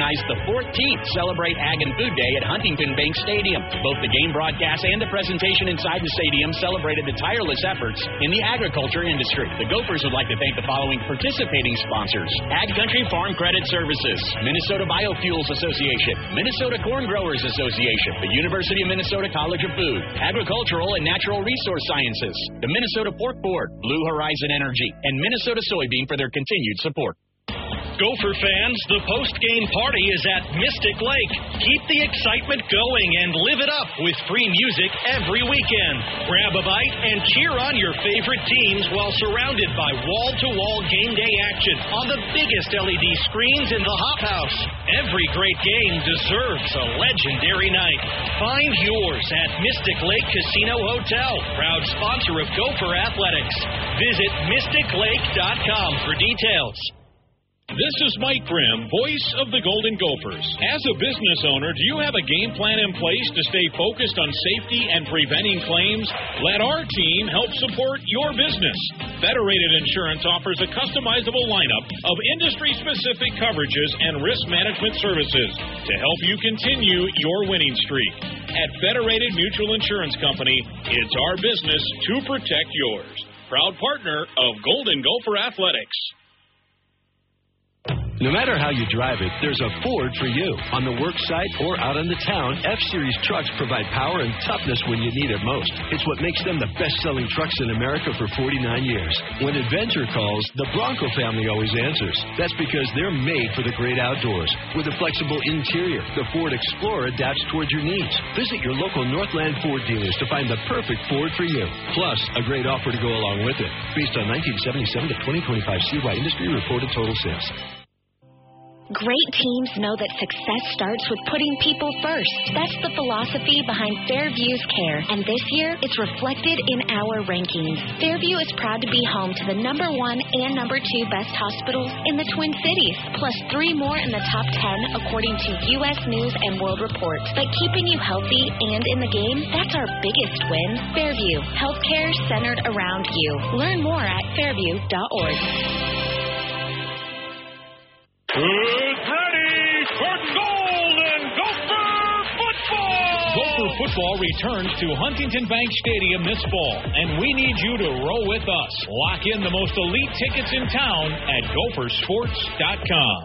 organized the 14th Celebrate Ag and Food Day at Huntington Bank Stadium. Both the game broadcast and the presentation inside the stadium celebrated the tireless efforts in the agriculture industry. The Gophers would like to thank the following participating sponsors: Ag Country Farm Credit Services, Minnesota Biofuels Association, Minnesota Corn Growers Association, the University of Minnesota College of Food, Agricultural and Natural Resource Sciences, the Minnesota Pork Board, Blue Horizon Energy, and Minnesota Soybean for their continued support. Gopher fans, the post-game party is at Mystic Lake. Keep the excitement going and live it up with free music every weekend. Grab a bite and cheer on your favorite teams while surrounded by wall-to-wall game day action on the biggest LED screens in the Hop House. Every great game deserves a legendary night. Find yours at Mystic Lake Casino Hotel, proud sponsor of Gopher Athletics. Visit mysticlake.com for details. This is Mike Grimm, voice of the Golden Gophers. As a business owner, do you have a game plan in place to stay focused on safety and preventing claims? Let our team help support your business. Federated Insurance offers a customizable lineup of industry-specific coverages and risk management services to help you continue your winning streak. At Federated Mutual Insurance Company, it's our business to protect yours. Proud partner of Golden Gopher Athletics. No matter how you drive it, there's a Ford for you. On the work site or out in the town, F-Series trucks provide power and toughness when you need it most. It's what makes them the best-selling trucks in America for 49 years. When adventure calls, the Bronco family always answers. That's because they're made for the great outdoors. With a flexible interior, the Ford Explorer adapts towards your needs. Visit your local Northland Ford dealers to find the perfect Ford for you. Plus, a great offer to go along with it. Based on 1977 to 2025 CY industry reported total sales. Great teams know that success starts with putting people first. That's the philosophy behind Fairview's care, and this year it's reflected in our rankings. Fairview is proud to be home to the #1 and #2 best hospitals in the Twin Cities, plus 3 more in the top 10 according to U.S. News and World Report. But keeping you healthy and in the game, that's our biggest win. Fairview, healthcare centered around you. Learn more at fairview.org. Who's ready for Golden Gopher football? Gopher football returns to Huntington Bank Stadium this fall, and we need you to row with us. Lock in the most elite tickets in town at gophersports.com.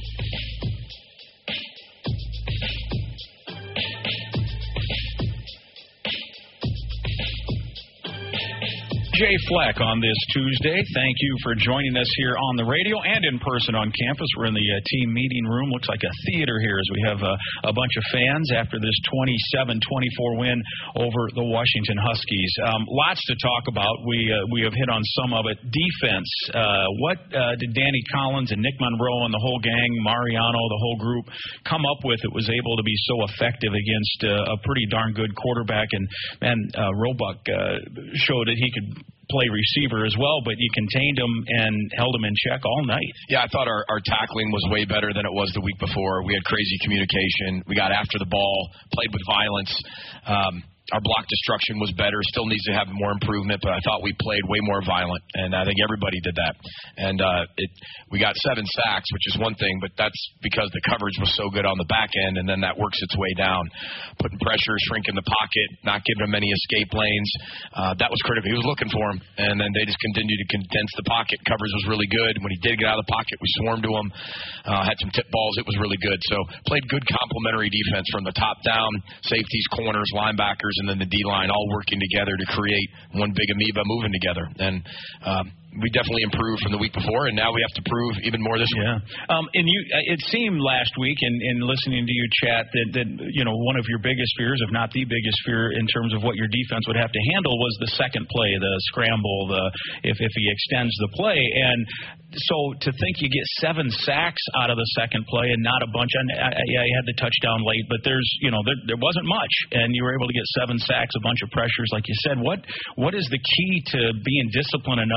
Jay Fleck on this Tuesday. Thank you for joining us here on the radio and in person on campus. We're in the team meeting room. Looks like a theater here as we have a bunch of fans after this 27-24 win over the Washington Huskies. Lots to talk about. We have hit on some of it. Defense. What did Danny Collins and Nick Monroe and the whole gang, Mariano, the whole group, come up with that was able to be so effective against a pretty darn good quarterback? And Roebuck showed that he could play receiver as well, but you contained him and held him in check all night. Yeah, I thought our tackling was way better than it was the week before. We had crazy communication. We got after the ball, played with violence. Our block destruction was better. Still needs to have more improvement, but I thought we played way more violent, and I think everybody did that. And we got 7 sacks, which is one thing, but that's because the coverage was so good on the back end, and then that works its way down. Putting pressure, shrinking the pocket, not giving him any escape lanes. That was critical. He was looking for him, and then they just continued to condense the pocket. Coverage was really good. When he did get out of the pocket, we swarmed to him. Had some tip balls. It was really good. So played good complementary defense from the top down, safeties, corners, linebackers, and then the D-line all working together to create one big amoeba moving together. And we definitely improved from the week before, and now we have to prove even more this week. Yeah. And it seemed last week in listening to you chat that one of your biggest fears, if not the biggest fear in terms of what your defense would have to handle, was the second play, the scramble, if he extends the play. And so to think you get 7 sacks out of the second play and not a bunch. And yeah, you had the touchdown late, but there wasn't much, and you were able to get 7 sacks, a bunch of pressures, like you said. What is the key to being disciplined enough in that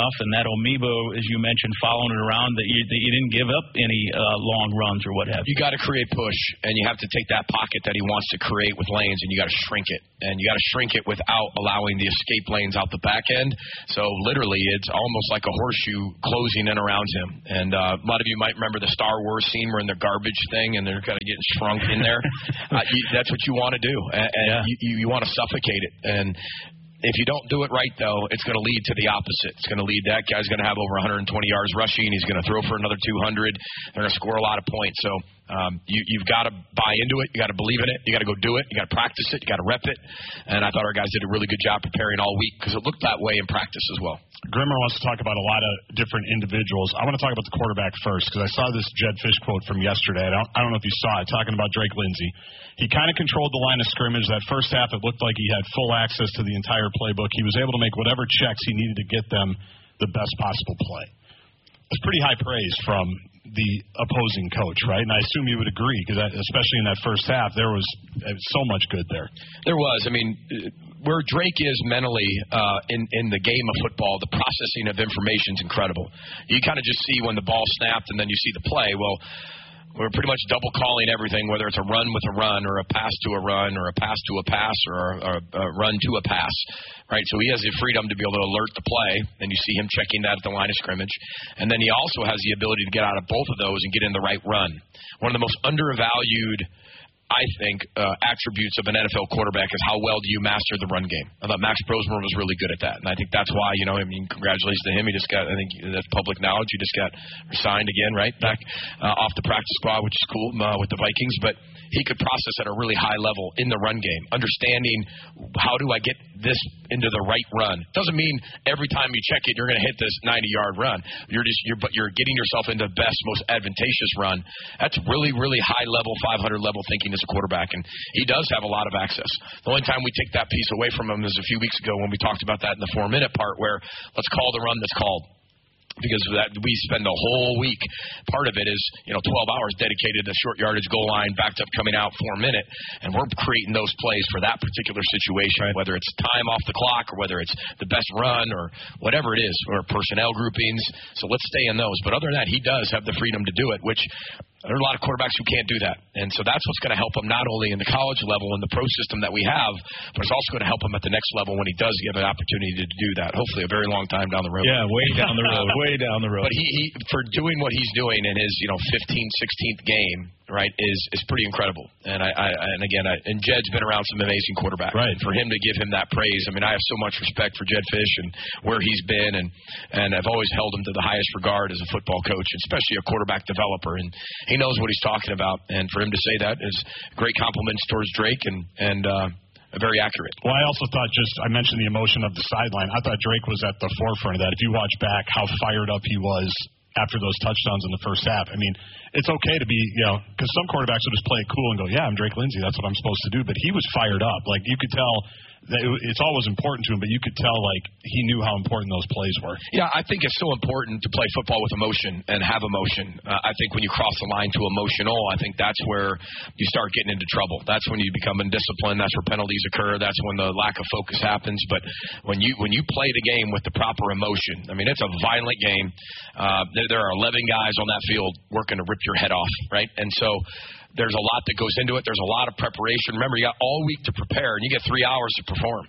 amoeba, as you mentioned, following it around, that you didn't give up any long runs or what have you. You got to create push, and you have to take that pocket that he wants to create with lanes, and you got to shrink it. And you got to shrink it without allowing the escape lanes out the back end. So literally, it's almost like a horseshoe closing in around him. And a lot of you might remember the Star Wars scene where in the garbage thing, and they're kind of getting shrunk in there. That's what you want to do, and you want to suffocate it. And if you don't do it right, though, it's going to lead to the opposite. It's going to lead that guy's going to have over 120 yards rushing. He's going to throw for another 200. They're going to score a lot of points. So you've got to buy into it. You got to believe in it. You got to go do it. You got to practice it. You got to rep it. And I thought our guys did a really good job preparing all week because it looked that way in practice as well. Grimmer wants to talk about a lot of different individuals. I want to talk about the quarterback first because I saw this Jedd Fisch quote from yesterday. I don't know if you saw it, talking about Drake Lindsey. He kind of controlled the line of scrimmage. That first half, it looked like he had full access to the entire playbook. He was able to make whatever checks he needed to get them the best possible play. It's pretty high praise from the opposing coach, right? And I assume you would agree, because especially in that first half, there was so much good there. There was. I mean, where Drake is mentally in the game of football, the processing of information is incredible. You kind of just see when the ball snapped and then you see the play. Well, we're pretty much double calling everything, whether it's a run with a run or a pass to a run or a pass to a pass or a run to a pass, right? So he has the freedom to be able to alert the play, and you see him checking that at the line of scrimmage. And then he also has the ability to get out of both of those and get in the right run. One of the most undervalued, I think, attributes of an NFL quarterback is how well do you master the run game. I thought Max Brosmer was really good at that, and I think that's why, congratulations to him. He just got, I think that's public knowledge, he just got signed again, right, back off the practice squad, which is cool with the Vikings, but he could process at a really high level in the run game, understanding how do I get this into the right run. Doesn't mean every time you check it, you're going to hit this 90-yard run. But you're getting yourself into the best, most advantageous run. That's really, really high-level, 500-level thinking as a quarterback, and he does have a lot of access. The only time we take that piece away from him is a few weeks ago when we talked about that in the 4-minute part where let's call the run that's called. Because we spend the whole week, part of it is 12 hours dedicated to short yardage goal line, backed up coming out 4-minute, and we're creating those plays for that particular situation, right. Whether it's time off the clock or whether it's the best run or whatever it is, or personnel groupings. So let's stay in those. But other than that, he does have the freedom to do it, which there are a lot of quarterbacks who can't do that. And so that's what's going to help him not only in the college level and the pro system that we have, but it's also going to help him at the next level when he does get an opportunity to do that, hopefully a very long time down the road. Yeah, way down the road, way down the road. But he for doing what he's doing in his 15th, 16th game, right, is pretty incredible. And and Jedd's been around some amazing quarterbacks. Right. And for him to give him that praise, I mean, I have so much respect for Jedd Fisch and where he's been, and I've always held him to the highest regard as a football coach, especially a quarterback developer. And he knows what he's talking about. And for him to say that is great compliments towards Drake and very accurate. Well, I also thought I mentioned the emotion of the sideline. I thought Drake was at the forefront of that. If you watch back how fired up he was after those touchdowns in the first half. I mean, it's okay to be, because some quarterbacks will just play it cool and go, yeah, I'm Drake Lindsey, that's what I'm supposed to do. But he was fired up. Like, you could tell that it's always important to him, but you could tell, like, he knew how important those plays were. Yeah, I think it's so important to play football with emotion and have emotion. I think when you cross the line to emotional, I think that's where you start getting into trouble. That's when you become indisciplined. That's where penalties occur. That's when the lack of focus happens. But when you play the game with the proper emotion, I mean, it's a violent game. There are 11 guys on that field working to rip your head off, right? And so there's a lot that goes into it. There's a lot of preparation. Remember, you got all week to prepare, and you get 3 hours to perform.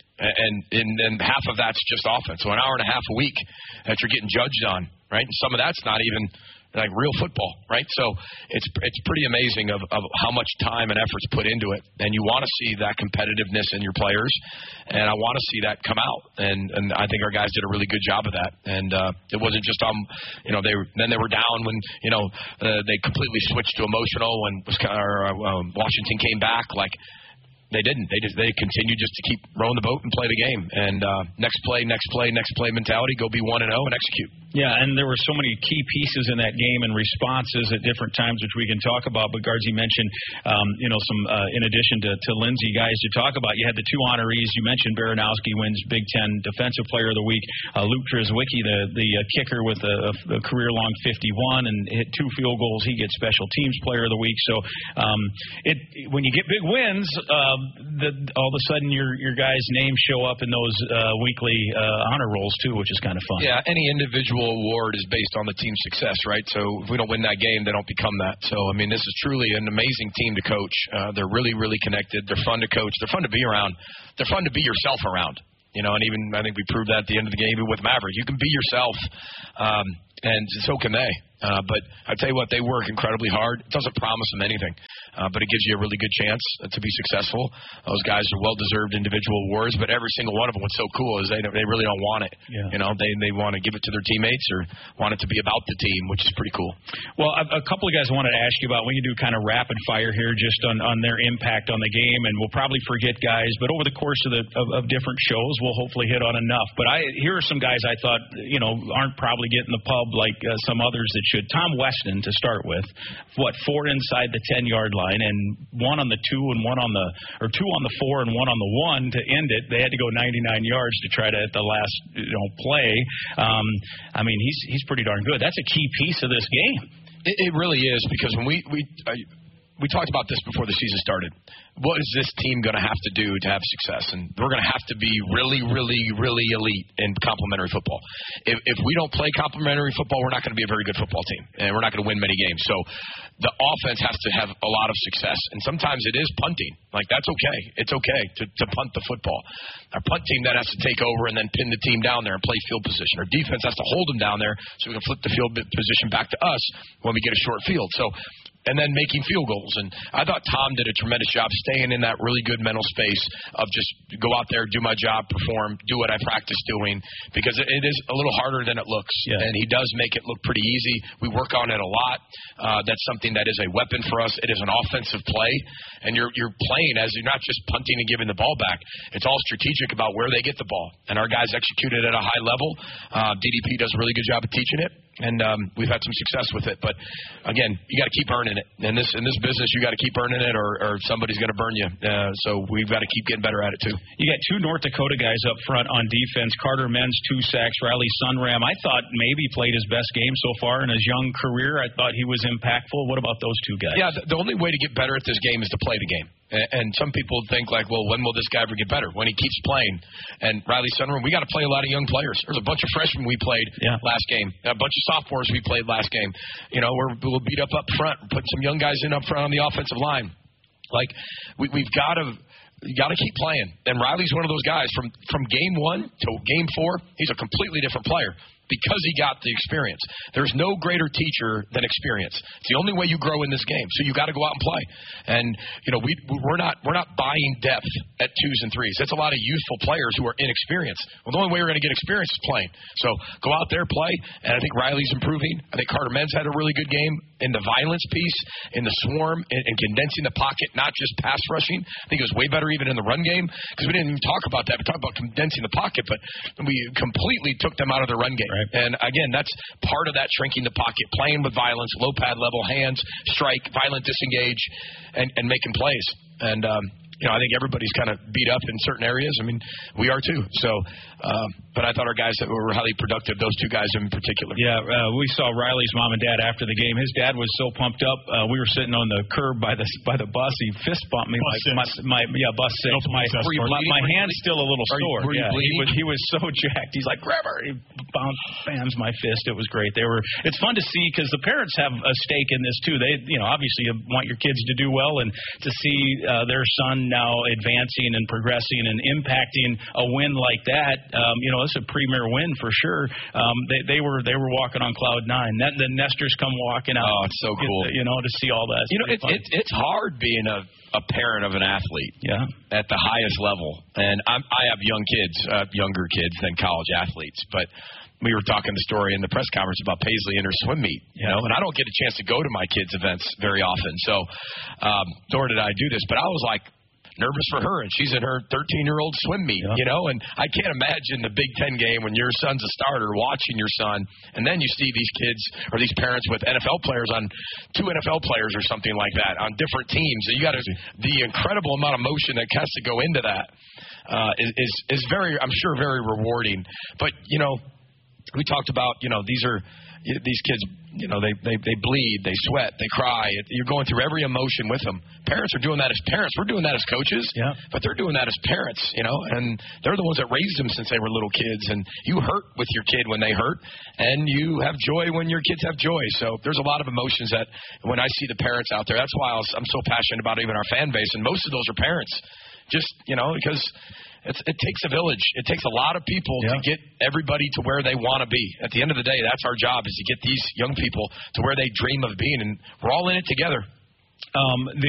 And half of that's just offense. So an hour and a half a week that you're getting judged on, right? And some of that's not even like real football, right? So it's pretty amazing of how much time and effort's put into it. And you want to see that competitiveness in your players, and I want to see that come out. And I think our guys did a really good job of that. And it wasn't just they were down when they completely switched to emotional when Washington came back. Like, they didn't. They continued just to keep rowing the boat and play the game. And next play mentality, go be 1-0 and execute. Yeah, and there were so many key pieces in that game and responses at different times, which we can talk about. But Guardsy mentioned, some in addition to Lindsey, guys to talk about. You had the two honorees. You mentioned Baranowski wins Big Ten Defensive Player of the Week. Luke Drzwicki, the kicker with a career-long 51 and hit 2 field goals. He gets Special Teams Player of the Week. So when you get big wins, all of a sudden your guys' names show up in those weekly honor rolls too, which is kind of fun. Yeah, any individual award is based on the team's success, right? So if we don't win that game, they don't become that. So, I mean, this is truly an amazing team to coach. They're really, really connected. They're fun to coach. They're fun to be around. They're fun to be yourself around. You know, and even I think we proved that at the end of the game even with Maverick. You can be yourself, and so can they. But I tell you what, they work incredibly hard. It doesn't promise them anything, but it gives you a really good chance to be successful. Those guys are well-deserved individual awards, but every single one of them, what's so cool is they really don't want it. Yeah. You know, they want to give it to their teammates or want it to be about the team, which is pretty cool. Well, a couple of guys I wanted to ask you about. We can do kind of rapid fire here just on their impact on the game, and we'll probably forget guys, but over the course of different shows, we'll hopefully hit on enough. But here are some guys I thought, aren't probably getting the pub like some others that should. Tom Weston, to start with, 4 inside the 10-yard line, and 1 on the 2 and 2 on the 4 and 1 on the 1 to end it. They had to go 99 yards to try to at the last play. I mean, he's pretty darn good. That's a key piece of this game. It really is, because when we talked about this before the season started. What is this team going to have to do to have success? And we're going to have to be really, really, really elite in complementary football. If we don't play complementary football, we're not going to be a very good football team, and we're not going to win many games. So the offense has to have a lot of success, and sometimes it is punting. Like, that's okay. It's okay to punt the football. Our punt team then has to take over and then pin the team down there and play field position. Our defense has to hold them down there so we can flip the field position back to us when we get a short field. And then making field goals. And I thought Tom did a tremendous job staying in that really good mental space of just go out there, do my job, perform, do what I practice doing, because it is a little harder than it looks. Yeah. And he does make it look pretty easy. We work on it a lot. That's something that is a weapon for us. It is an offensive play. And you're playing as you're not just punting and giving the ball back. It's all strategic about where they get the ball. And our guys execute it at a high level. DDP does a really good job of teaching it. And we've had some success with it. But, again, you got to keep earning it. In this business, you got to keep earning it or somebody's going to burn you. So we've got to keep getting better at it, too. You got 2 North Dakota guys up front on defense. Carter Menz, 2 sacks. Riley Sunram, I thought maybe played his best game so far in his young career. I thought he was impactful. What about those 2 guys? Yeah, the only way to get better at this game is to play the game. And some people think like, well, when will this guy ever get better? When he keeps playing. And Riley Sunram, we got to play a lot of young players. There's a bunch of freshmen we played last game. A bunch of sophomores we played last game. We'll beat up front, put some young guys in up front on the offensive line. Like, we've got to... You got to keep playing. And Riley's one of those guys from game 1 to game 4, he's a completely different player. Because he got the experience. There's no greater teacher than experience. It's the only way you grow in this game. So you got to go out and play. And we're not buying depth at 2s and 3s. That's a lot of youthful players who are inexperienced. Well, the only way we're going to get experience is playing. So go out there, play. And I think Riley's improving. I think Carter Menz had a really good game in the violence piece, in the swarm, and condensing the pocket, not just pass rushing. I think it was way better even in the run game because we didn't even talk about that. We talked about condensing the pocket, but we completely took them out of the run game. Right. And, again, that's part of that shrinking the pocket, playing with violence, low pad level, hands, strike, violent disengage, and making plays. And, I think everybody's kind of beat up in certain areas. I mean, we are too. So, but I thought our guys that were highly productive, those 2 guys in particular. Yeah, we saw Riley's mom and dad after the game. His dad was so pumped up. We were sitting on the curb by the bus. He fist bumped me. Bus 6. My hand's still a little sore. He was so jacked. He's like, grab her. He bams my fist. It was great. It's fun to see because the parents have a stake in this too. They, obviously you want your kids to do well, and to see their son now advancing and progressing and impacting a win like that, it's a premier win for sure. They were walking on cloud 9. The Nesters come walking out. Oh, it's so cool. To see all that. It's hard being a parent of an athlete. Yeah. At the highest level. And I have young kids, younger kids than college athletes, but we were talking the story in the press conference about Paisley and her swim meet, and I don't get a chance to go to my kids' events very often, so nor did I do this, but I was like nervous for her, and she's in her 13-year-old swim meet, and I can't imagine the Big Ten game when your son's a starter watching your son, and then you see these kids or these parents with NFL players on 2 NFL players or something like that on different teams. So you got the incredible amount of motion that has to go into that is very, I'm sure, very rewarding. But, we talked about, these are these kids, they bleed, they sweat, they cry. You're going through every emotion with them. Parents are doing that as parents. We're doing that as coaches, but they're doing that as parents, and they're the ones that raised them since they were little kids. And you hurt with your kid when they hurt, and you have joy when your kids have joy. So there's a lot of emotions that when I see the parents out there, that's why I'm so passionate about even our fan base, and most of those are parents. Just, because it takes a village. It takes a lot of people to get everybody to where they want to be. At the end of the day, that's our job, is to get these young people to where they dream of being, and we're all in it together.